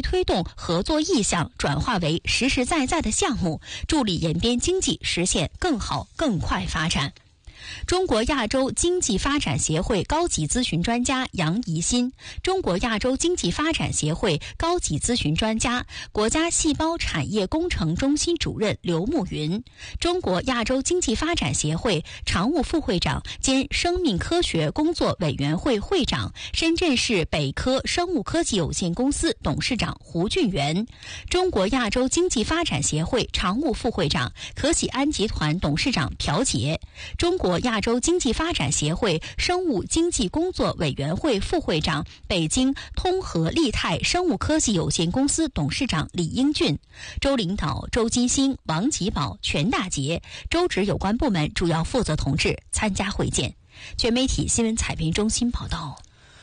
推动合作意向转化为实实在在的项目，助力延边经济实现更好更快发展。中国亚洲经济发展协会高级咨询专家杨怡新，中国亚洲经济发展协会高级咨询专家、国家细胞产业工程中心主任刘慕云，中国亚洲经济发展协会常务副会长兼生命科学工作委员会会长、深圳市北科生物科技有限公司董事长胡俊元，中国亚洲经济发展协会常务副会长、可喜安集团董事长朴杰，中国亚洲经济发展协会生物经济工作委员会副会长、北京通和利泰生物科技有限公司董事长李英俊，州领导周金星、王吉宝、全大杰，州直有关部门主要负责同志参加会见。全媒体新闻采编中心报道。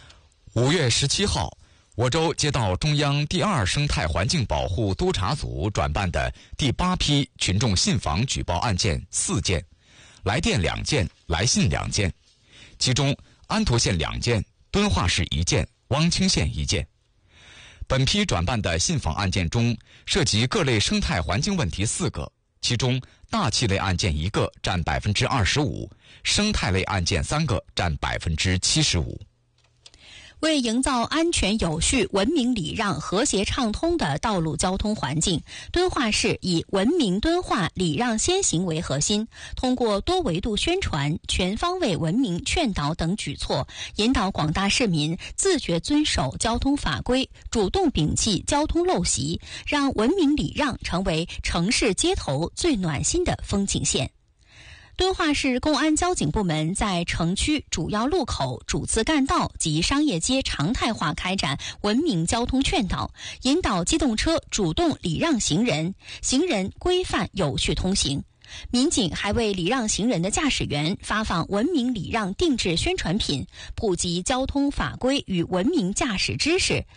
5月17号，我州接到中央第2生态环境保护督察组转办的第8批群众信访举报案件4件，来电2件，来信2件，其中安图县2件，敦化市1件，汪清县1件。本批转办的信访案件中，涉及各类生态环境问题4个，其中大气类案件1个，占25%，生态类案件3个，占75%。 为营造安全有序、文明礼让、和谐畅通的道路交通环境，敦化市以文明敦化、礼让先行为核心，通过多维度宣传、全方位文明劝导等举措，引导广大市民自觉遵守交通法规，主动摒弃交通陋习，让文明礼让成为城市街头最暖心的风景线。敦化市公安交警部门在城区主要路口、主次干道及商业街常态化开展文明交通劝导，引导机动车主动礼让行人，行人规范有序通行。民警还为礼让行人的驾驶员发放文明礼让定制宣传品，普及交通法规与文明驾驶知识，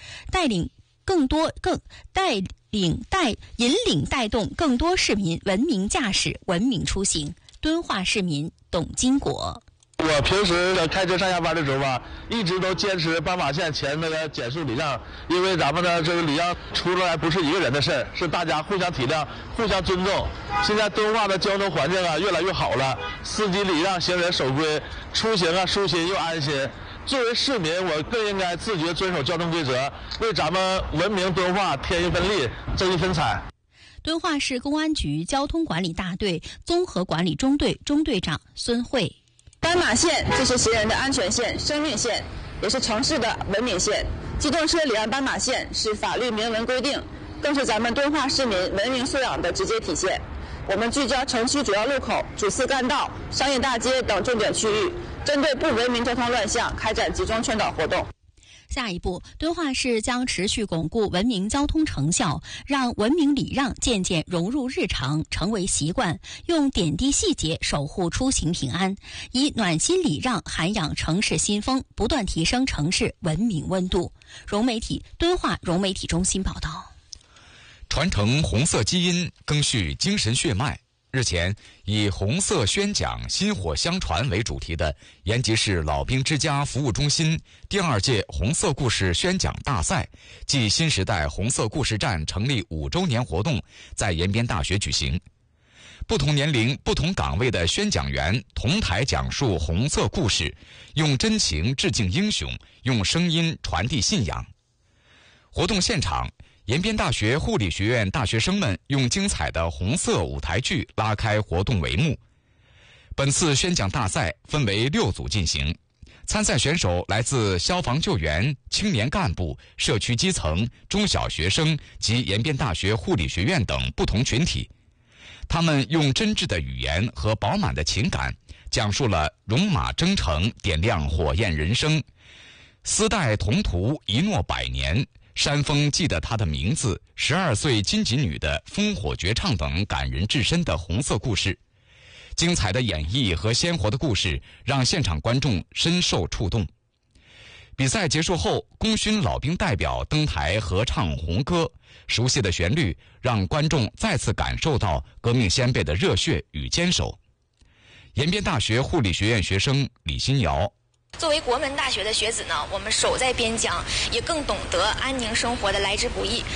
引领带动更多市民文明驾驶、文明出行。敦化市民董金国， 我平时开车上下班的时候吧，一直都坚持斑马线前那个减速礼让，因为咱们的这个礼让出来不是一个人的事儿，是大家互相体谅、互相尊重。现在敦化的交通环境越来越好了，司机礼让，行人守规，出行舒心又安心。作为市民，我更应该自觉遵守交通规则，为咱们文明敦化添一份力，增一分彩。 敦化市公安局交通管理大队综合管理中队中队长孙慧， 斑马线这是行人的安全线、生命线，也是城市的文明线。机动车礼让斑马线是法律明文规定，更是咱们敦化市民文明素养的直接体现。我们聚焦城区主要路口、主次干道、商业大街等重点区域，针对不文明交通乱象开展集中劝导活动。 下一步，敦化市将持续巩固文明交通成效，让文明礼让渐渐融入日常，成为习惯，用点滴细节守护出行平安，以暖心礼让涵养城市新风，不断提升城市文明温度。融媒体敦化融媒体中心报道。 传承红色基因，赓续精神血脉。日前，以红色宣讲薪火相传为主题的延吉市老兵之家服务中心第2届红色故事宣讲大赛暨新时代红色故事站成立5周年活动在延边大学举行。不同年龄、不同岗位的宣讲员同台讲述红色故事，用真情致敬英雄，用声音传递信仰。活动现场，延边大学护理学院大学生们用精彩的红色舞台剧拉开活动帷幕。本次宣讲大赛分为6组进行，参赛选手来自消防救援、青年干部、社区基层、中小学生及延边大学护理学院等不同群体。他们用真挚的语言和饱满的情感，讲述了戎马征程点亮火焰人生，丝带同途一诺百年，山峰记得她的名字，12岁金吉女的烽火绝唱等感人至深的红色故事。精彩的演绎和鲜活的故事让现场观众深受触动。比赛结束后，功勋老兵代表登台合唱红歌，熟悉的旋律让观众再次感受到革命先辈的热血与坚守。延边大学护理学院学生李新瑶， 作为国门大学的学子呢，我们守在边疆，也更懂得安宁生活的来之不易。